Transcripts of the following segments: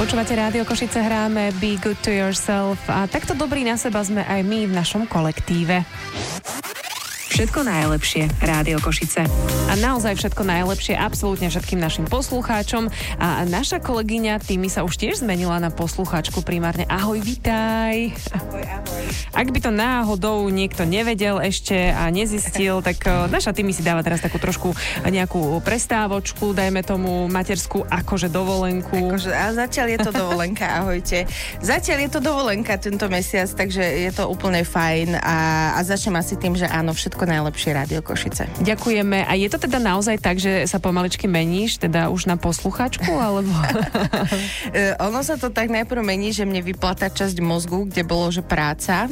Počúvate Rádio Košice, hráme Be Good to Yourself a takto dobrí na seba sme aj my v našom kolektíve. Všetko najlepšie, Rádio Košice. A naozaj všetko najlepšie absolútne všetkým našim poslucháčom. A naša kolegyňa Timi sa už tiež zmenila na poslucháčku primárne. Ahoj, vitaj. Ahoj, ahoj. Ak by to náhodou niekto nevedel ešte a nezistil, tak naša Timi si dáva teraz takú trošku nejakú prestávočku, dajme tomu materskú akože dovolenku. A zatiaľ je to dovolenka, ahojte. Zatiaľ je to dovolenka tento mesiac, takže je to úplne fajn a začnem asi tým, že áno, všetko najlepšie Rádio Košice. Ďakujeme. A je to teda naozaj tak, že sa pomaličky meníš, teda už na posluchačku, alebo... Ono sa to tak najprv mení, že mne vyplatá časť mozgu, kde bolo, že práca.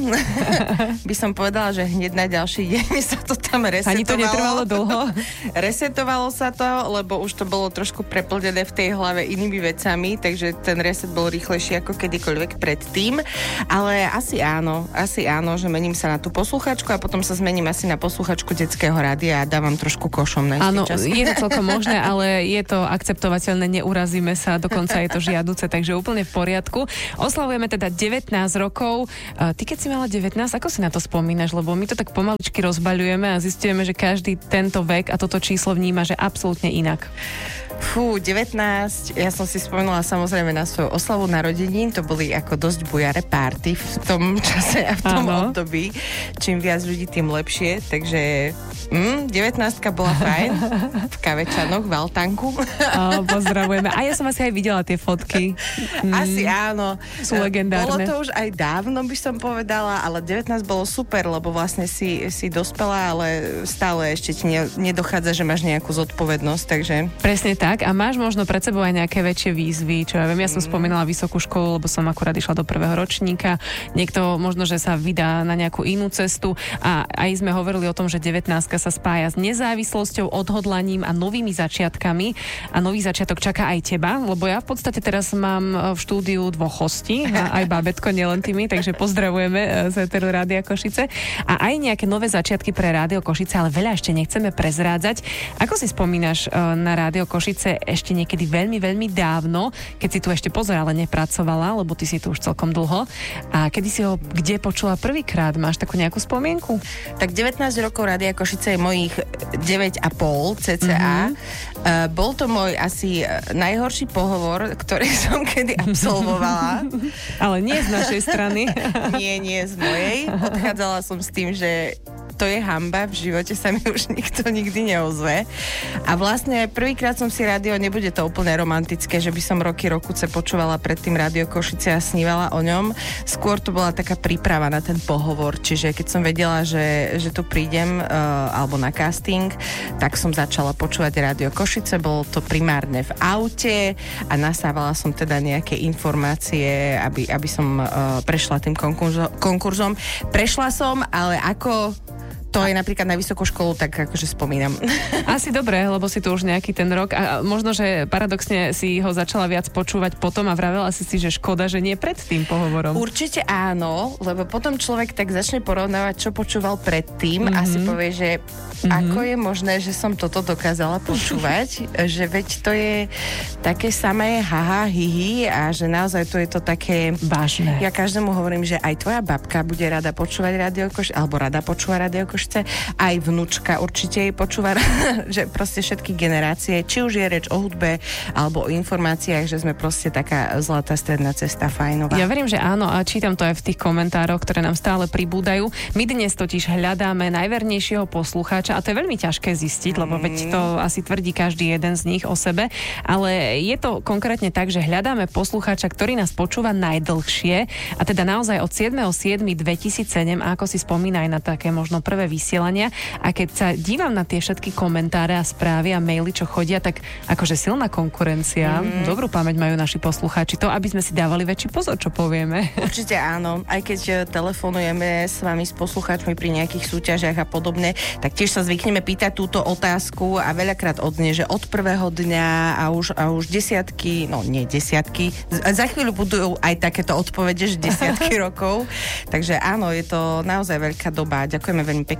By som povedala, že hneď na ďalší deň sa to tam resetovalo. Ani to netrvalo dlho? Resetovalo sa to, lebo už to bolo trošku preplnené v tej hlave inými vecami, takže ten reset bol rýchlejší ako kedykoľvek predtým. Ale asi áno, že mením sa na tú posluchačku a potom sa zmením asi na posluchačku detského rádia a dávam trošku košom na istý čas. Áno, je to celkom možné, ale je to akceptovateľné, neurazíme sa, dokonca je to žiaduce, takže úplne v poriadku. Oslavujeme teda 19 rokov. Ty keď si mala 19, ako si na to spomínaš? Lebo my to tak pomaličky rozbaľujeme a zistujeme, že každý tento vek a toto číslo vníma, že absolútne inak. 19, ja som si spomenula samozrejme na svoju oslavu narodenín, to boli ako dosť bujare party v tom čase a v tom období. Čím viac ľudí, tým lepšie, takže 19 bola fajn, v Kavečanoch, v Altánku. Pozdravujeme. A ja som asi aj videla tie fotky. Asi áno. Sú legendárne. Bolo to už aj dávno, by som povedala, ale 19 bolo super, lebo vlastne si dospela, ale stále ešte ti nedochádza, že máš nejakú zodpovednosť, takže... Presne tak. A máš možno pred sebou aj nejaké väčšie výzvy, čo ja viem, ja som spomínala vysokú školu, lebo som akurát išla do prvého ročníka. Niekto možno, že sa vydá na nejakú inú cestu a aj sme hovorili o tom, že 19 sa spája s nezávislosťou, odhodlaním a novými začiatkami a nový začiatok čaká aj teba, lebo ja v podstate teraz mám v štúdiu dvoch hostí, aj bábätko, nielen Timi, takže pozdravujeme z Eteru Rádia Košice a aj nejaké nové začiatky pre Rádio Košice, ale veľa ešte nechceme prezrádzať. Ako si spomínaš na Rádio Košice ešte niekedy veľmi, veľmi dávno, keď si tu ešte pozor, ale nepracovala, lebo ty si tu už celkom dlho. A kedy si ho kde počula prvýkrát? Máš takú nejakú spomienku? Tak 19 rokov Rádia Košice je mojich 9,5 cca. Bol to môj asi najhorší pohovor, ktorý som kedy absolvovala. Ale nie z našej strany. Nie z mojej. Odchádzala som s tým, že to je hanba, v živote sa mi už nikto nikdy neozve. A vlastne prvýkrát som si rádio, nebude to úplne romantické, že by som roky počúvala predtým Rádio Košice a snívala o ňom. Skôr to bola taká príprava na ten pohovor, čiže keď som vedela, že tu prídem alebo na casting, tak som začala počúvať Rádio Košice, bolo to primárne v aute a nasávala som teda nejaké informácie, aby som prešla tým konkurzom. Prešla som, ale ako to je napríklad na vysokú školu, tak akože spomínam. Asi dobre, lebo si tu už nejaký ten rok a možno, že paradoxne si ho začala viac počúvať potom a vravela si, že škoda, že nie pred tým pohovorom. Určite áno, lebo potom človek tak začne porovnávať, čo počúval predtým a si povie, že ako je možné, že som toto dokázala počúvať, že veď to je také samé haha, hihi a že naozaj to je to také vážne. Ja každému hovorím, že aj tvoja babka bude rada počúvať Rádio Košice, alebo rada počúva Rádio Košice, aj vnúčka určite jej počúva, že proste všetky generácie, či už je reč o hudbe, alebo o informáciách, že sme proste taká zlatá stredná cesta, fajnová. Ja verím, že áno a čítam to aj v tých komentároch, ktoré nám stále pribúdajú. My dnes totiž hľadáme najvernejšieho poslucháča a to je veľmi ťažké zistiť, lebo veď to asi tvrdí každý jeden z nich o sebe, ale je to konkrétne tak, že hľadáme poslucháča, ktorý nás počúva najdlhšie a teda naozaj od 7.7.2007 a ako si spomína aj na také možno prvé vysielania a keď sa dívam na tie všetky komentáre a správy a maily, čo chodia, tak akože silná konkurencia, dobrú pamäť majú naši poslucháči, to aby sme si dávali väčší pozor, čo povieme. Určite áno, aj keď telefonujeme s vami, s poslucháčmi pri nejakých súťažiach a podobne, tak tiež sa zvykneme pýtať túto otázku a veľakrát odznie, že od prvého dňa a už desiatky, no nie desiatky, za chvíľu budú aj takéto odpovede, že desiatky rokov. Takže áno, je to naozaj veľká doba. Ďakujeme veľmi pekne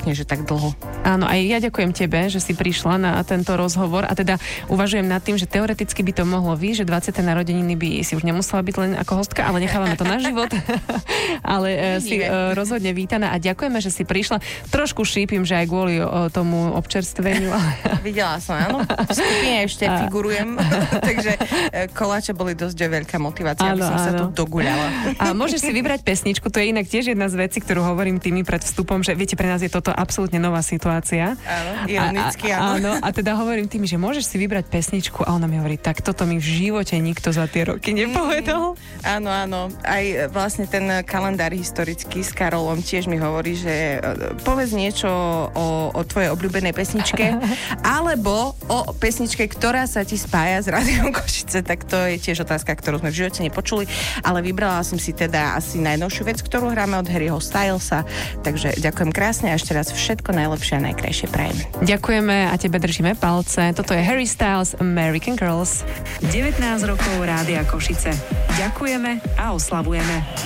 ponúkne, že tak dlho. Áno, aj ja ďakujem tebe, že si prišla na tento rozhovor a teda uvažujem nad tým, že teoreticky by to mohlo že 20. narodeniny by si už nemusela byť len ako hostka, ale nechávame to na život. Ale si rozhodne vítaná a ďakujeme, že si prišla. Trošku šípim, že aj kvôli tomu občerstveniu. Videla som, áno. V skupine ešte figurujem, takže koláče boli dosť veľká motivácia, aby som sa tu doguľala. A môžeš si vybrať pesničku, to je inak tiež jedna z vecí, ktorú hovorím tými pred vstupom, že viete, pre nás je toto absolútne nová situácia. Áno, ironicky, áno. Áno, a teda hovorím tými, že môžeš si vybrať pesničku a ona mi hovorí, tak toto mi v živote nikto za tie roky nepovedal. Áno, áno. Aj vlastne ten kalendár historický s Karolom tiež mi hovorí, že povedz niečo o tvojej obľúbenej pesničke, alebo o pesničke, ktorá sa ti spája s Rádiom Košice, tak to je tiež otázka, ktorú sme v živote nepočuli, ale vybrala som si teda asi najnovšiu vec, ktorú hráme od Harryho Stylesa, takže ďakujem krásne a ešte raz všetko najlepšie a najkrajšie prajem. Ďakujeme a tebe držíme palce. Toto je Harry Styles, American Girls. 19 rokov Rádia Košice. Ďakujeme a oslavujeme.